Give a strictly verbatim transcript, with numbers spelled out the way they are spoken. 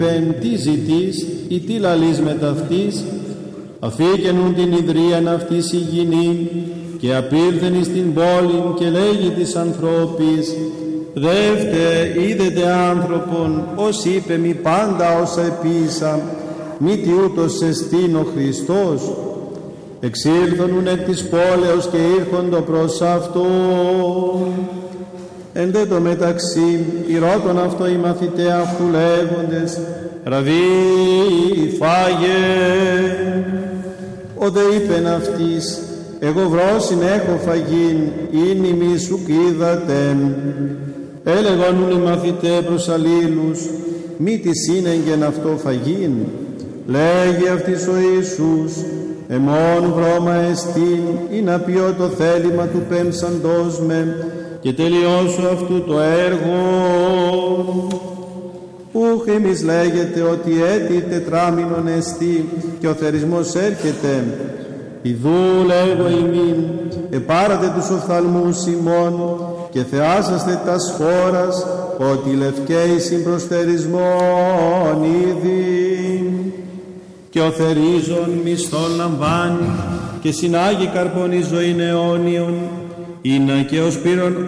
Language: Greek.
Πεν τι ζητείς ή τι λαλείς με ταυτής, αφήκενουν την ιδρίαν αυτής υγιεινήν, και απήλθεν εις την πόλην και λέγει της ανθρώπης, δεύτε είδετε άνθρωπον, ως είπε μη πάντα όσα επίησα, μη τι ούτως εστίν ο Χριστός. Εξήλθονουν εκ της πόλεως και ήρχοντο προς αυτόν. Εν δε το μεταξύ ηρώτων αυτό οι μαθηταί αυτού λέγοντες, Ραβί φάγε. Ο δε είπεν αυτής, εγώ βρόσιν έχω φαγήν, είναι μη σου κοίδατε. Έλεγον οι μαθηταί προς αλλήλους, μη τη σύνεγγεν αυτό φαγήν. Λέγει αυτής ο Ιησούς, εμόν βρώμα εστίν, ή να πιω το θέλημα του πέμψαντός με, και τελειώσω αυτού το έργο. Ούχ εμείς λέγεται ότι έτη τετράμινον εστί, και ο θερισμός έρχεται. Ιδού λέγω ημίν, επάρατε τους οφθαλμούς ημών, και θεάσαστε τας χώρας, ότι λευκαίοι συμπροσθερισμόν ήδη. Και ο θερίζων μισθόν λαμβάνει, και συνάγει καρπονή ζωήν αιώνιον, είναι και ο σπύρον